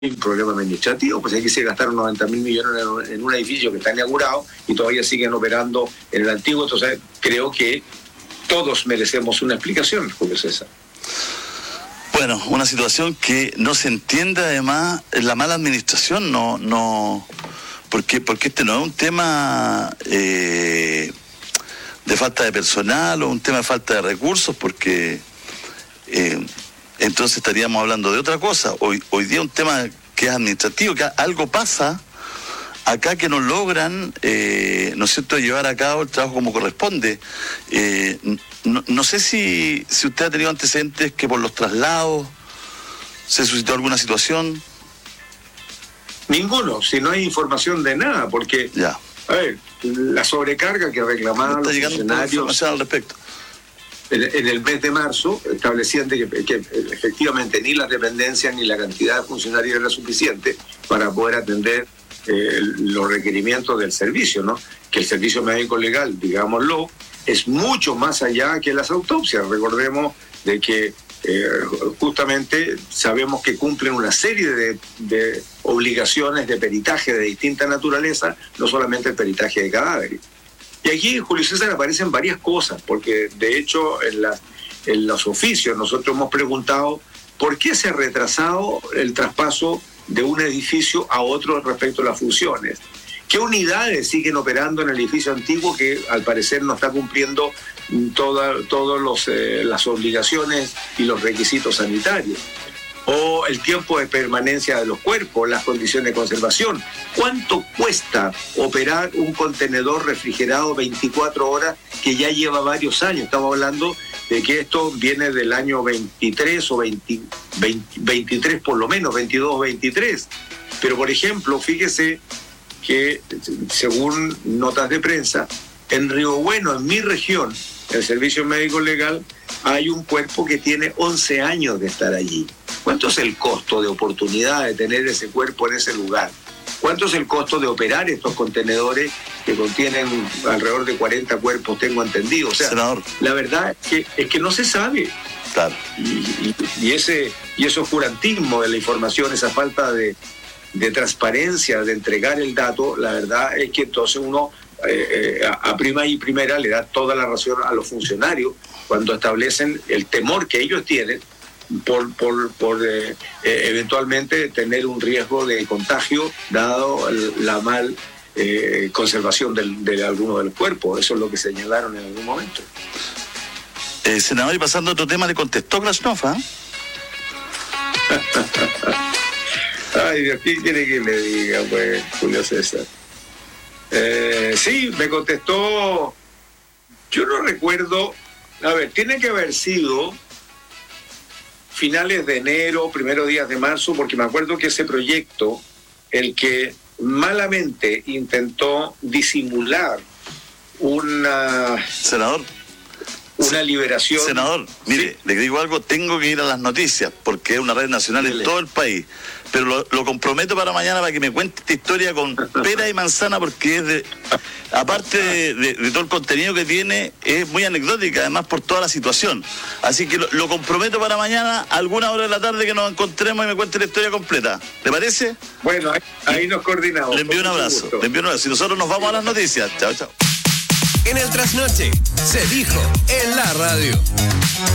un problema administrativo, pues aquí se gastaron 90.000 millones en un edificio que está inaugurado y todavía siguen operando en el antiguo. Entonces creo que todos merecemos una explicación, Julio César. Bueno, una situación que no se entiende, además, la mala administración, porque este no es un tema de falta de personal o un tema de falta de recursos, porque entonces estaríamos hablando de otra cosa. Hoy día un tema que es administrativo, que algo pasa acá que no logran, ¿no es cierto?, llevar a cabo el trabajo como corresponde. No sé si usted ha tenido antecedentes que por los traslados se suscitó alguna situación. Ninguno, si no hay información de nada, porque, ya. A ver, la sobrecarga que reclamaban los funcionarios al respecto. En el mes de marzo establecían que efectivamente ni las dependencias ni la cantidad de funcionarios era suficiente para poder atender los requerimientos del servicio, ¿no? Que el servicio médico legal, digámoslo, es mucho más allá que las autopsias. Recordemos de que justamente sabemos que cumplen una serie de obligaciones de peritaje de distinta naturaleza, no solamente el peritaje de cadáveres. Y aquí, Julio César, aparecen varias cosas, porque de hecho en los oficios nosotros hemos preguntado por qué se ha retrasado el traspaso de un edificio a otro respecto a las funciones. ¿Qué unidades siguen operando en el edificio antiguo que al parecer no está cumpliendo todas las obligaciones y los requisitos sanitarios? O el tiempo de permanencia de los cuerpos, las condiciones de conservación. ¿Cuánto cuesta operar un contenedor refrigerado 24 horas que ya lleva varios años? Estamos hablando de que esto viene del año 23 o 23 por lo menos, 22 o 23. Pero, por ejemplo, fíjese que, según notas de prensa, en Río Bueno, en mi región, el Servicio Médico Legal, hay un cuerpo que tiene 11 años de estar allí. ¿Cuánto es el costo de oportunidad de tener ese cuerpo en ese lugar? ¿Cuánto es el costo de operar estos contenedores que contienen alrededor de 40 cuerpos, tengo entendido? O sea, senador, la verdad es que no se sabe. Claro. Y ese oscurantismo de la información, esa falta de transparencia, de entregar el dato, la verdad es que entonces uno a prima y primera le da toda la razón a los funcionarios cuando establecen el temor que ellos tienen por eventualmente tener un riesgo de contagio dado la mal conservación de alguno de los cuerpos. Eso es lo que señalaron en algún momento. Senador, y pasando a otro tema, ¿le contestó Krasnov? Ay, Dios, ¿qué quiere que le diga, pues, Julio César? Sí, me contestó. Yo no recuerdo. A ver, tiene que haber sido finales de enero, primeros días de marzo, porque me acuerdo que ese proyecto, el que malamente intentó disimular una liberación. Senador, mire, ¿sí? Le digo algo, tengo que ir a las noticias, porque es una red nacional en todo el país, pero lo comprometo para mañana para que me cuente esta historia con pera y manzana, porque es aparte de todo el contenido que tiene, es muy anecdótica, además por toda la situación. Así que lo comprometo para mañana, a alguna hora de la tarde, que nos encontremos y me cuente la historia completa. ¿Le parece? Bueno, ahí nos coordinamos. Le envío un abrazo. Y nosotros nos vamos a las noticias. Chao, chao. En el Trasnoche se dijo en la radio.